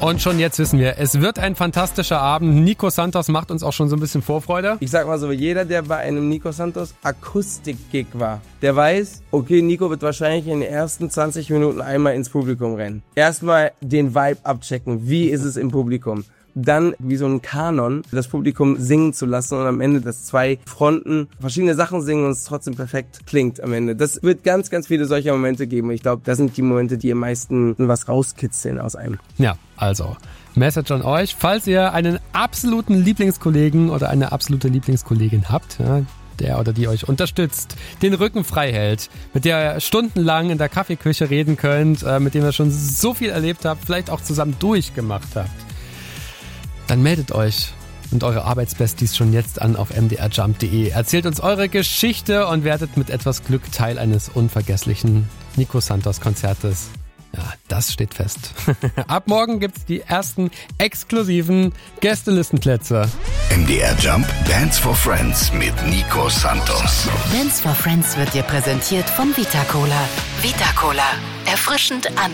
Und schon jetzt wissen wir, es wird ein fantastischer Abend. Nico Santos macht uns auch schon so ein bisschen Vorfreude. Ich sag mal so, jeder, der bei einem Nico Santos Akustik-Gig war, der weiß, okay, Nico wird wahrscheinlich in den ersten 20 Minuten einmal ins Publikum rennen. Erstmal den Vibe abchecken. Wie ist es im Publikum? Dann wie so ein Kanon das Publikum singen zu lassen und am Ende, dass zwei Fronten verschiedene Sachen singen und es trotzdem perfekt klingt am Ende. Das wird ganz, ganz viele solcher Momente geben. Ich glaube, das sind die Momente, die am meisten was rauskitzeln aus einem. Ja, also Message an euch, falls ihr einen absoluten Lieblingskollegen oder eine absolute Lieblingskollegin habt, ja, der oder die euch unterstützt, den Rücken frei hält, mit der ihr stundenlang in der Kaffeeküche reden könnt, mit dem ihr schon so viel erlebt habt, vielleicht auch zusammen durchgemacht habt, dann meldet euch und eure Arbeitsbesties schon jetzt an auf mdrjump.de. Erzählt uns eure Geschichte und werdet mit etwas Glück Teil eines unvergesslichen Nico Santos Konzertes. Ja, das steht fest. Ab morgen gibt's die ersten exklusiven Gästelistenplätze. MDR Jump Dance for Friends mit Nico Santos. Dance for Friends wird dir präsentiert von Vita Cola. Vita Cola. Erfrischend an.